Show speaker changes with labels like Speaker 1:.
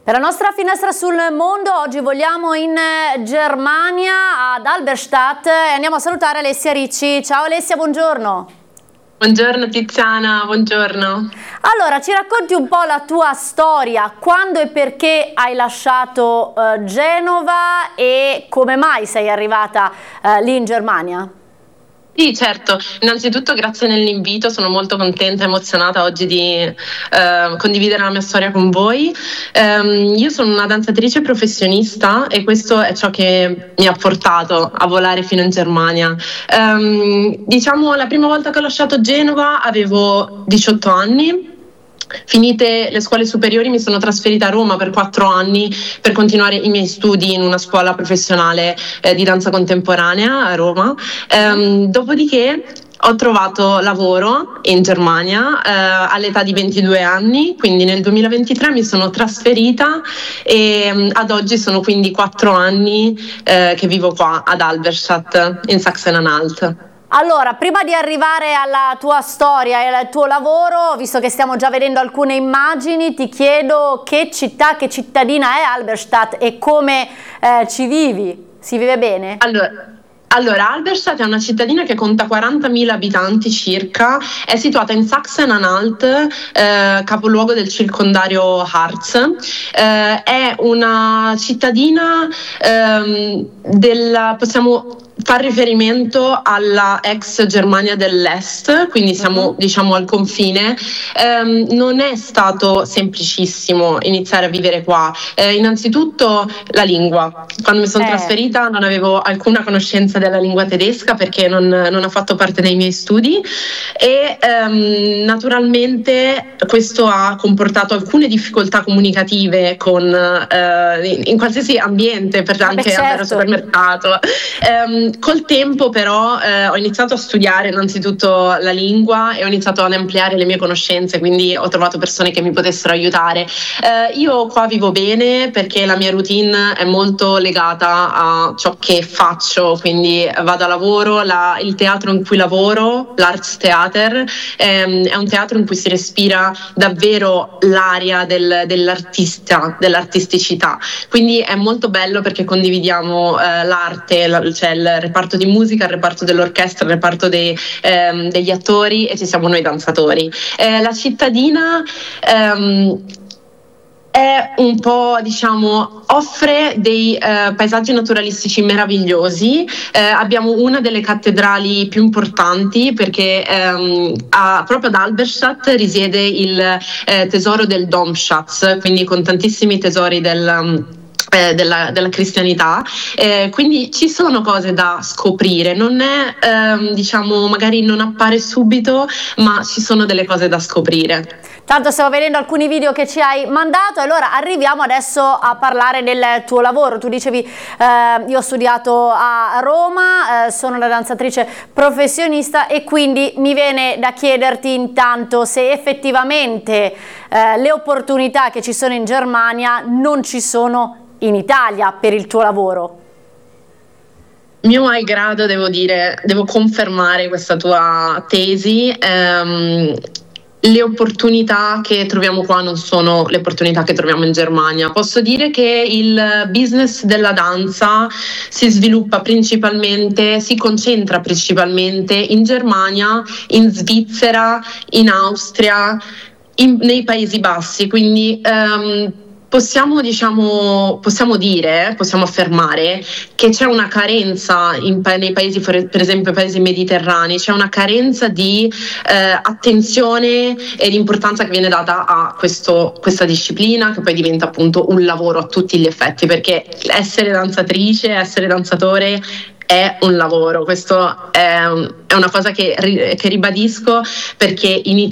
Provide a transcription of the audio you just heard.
Speaker 1: Per la nostra finestra sul mondo oggi vogliamo in Germania, ad Halberstadt, e andiamo a salutare Alessia Ricci. Ciao Alessia, buongiorno.
Speaker 2: Buongiorno Tiziana, buongiorno.
Speaker 1: Allora, ci racconti un po' la tua storia, quando e perché hai lasciato Genova e come mai sei arrivata lì in Germania?
Speaker 2: Sì, certo. Innanzitutto grazie dell'invito, sono molto contenta e emozionata oggi di condividere la mia storia con voi. Io sono una danzatrice professionista e questo è ciò che mi ha portato a volare fino in Germania. Diciamo, la prima volta che ho lasciato Genova avevo 18 anni. Finite le scuole superiori mi sono trasferita a Roma per 4 anni per continuare i miei studi in una scuola professionale di danza contemporanea a Roma. Dopodiché ho trovato lavoro in Germania all'età di 22 anni, quindi nel 2023 mi sono trasferita e ad oggi sono quindi 4 anni che vivo qua ad Halberstadt in Sachsen-Anhalt.
Speaker 1: Allora, prima di arrivare alla tua storia e al tuo lavoro, visto che stiamo già vedendo alcune immagini, ti chiedo che città, che cittadina è Halberstadt e come ci vivi? Si vive bene?
Speaker 2: Allora, Halberstadt è una cittadina che conta 40.000 abitanti circa, è situata in Sachsen-Anhalt, capoluogo del circondario Harz. È una cittadina possiamo far riferimento alla ex Germania dell'Est, quindi siamo diciamo al confine. Non è stato semplicissimo iniziare a vivere qua. Innanzitutto la lingua. Quando mi sono trasferita non avevo alcuna conoscenza della lingua tedesca perché non ha fatto parte dei miei studi e naturalmente questo ha comportato alcune difficoltà comunicative in qualsiasi ambiente, per anche andare al supermercato. Col tempo però ho iniziato a studiare innanzitutto la lingua e ho iniziato ad ampliare le mie conoscenze, quindi ho trovato persone che mi potessero aiutare. Io qua vivo bene perché la mia routine è molto legata a ciò che faccio, quindi vado a lavoro, il teatro in cui lavoro, l'Artstheater, è un teatro in cui si respira davvero l'aria dell'artisticità, quindi è molto bello perché condividiamo l'arte, c'è il reparto di musica, il reparto dell'orchestra, il reparto degli attori e ci siamo noi danzatori. La cittadina è un po', diciamo, offre dei paesaggi naturalistici meravigliosi. Abbiamo una delle cattedrali più importanti perché proprio ad Halberstadt risiede il tesoro del Domschatz, quindi con tantissimi tesori della cristianità, quindi ci sono cose da scoprire, non è diciamo, magari non appare subito, ma ci sono delle cose da scoprire.
Speaker 1: Tanto stiamo vedendo alcuni video che ci hai mandato, allora arriviamo adesso a parlare del tuo lavoro. Tu dicevi io ho studiato a Roma, sono una danzatrice professionista e quindi mi viene da chiederti intanto se effettivamente le opportunità che ci sono in Germania non ci sono in Italia per il tuo lavoro.
Speaker 2: Mio malgrado devo confermare questa tua tesi. Le opportunità che troviamo qua non sono le opportunità che troviamo in Germania. Posso dire che il business della danza si concentra principalmente in Germania, in Svizzera, in Austria, nei Paesi Bassi, quindi possiamo affermare che c'è una carenza nei paesi, per esempio i paesi mediterranei, c'è una carenza di attenzione e di importanza che viene data a questa disciplina, che poi diventa appunto un lavoro a tutti gli effetti, perché essere danzatrice, essere danzatore è un lavoro. Questo è una cosa che ribadisco perché in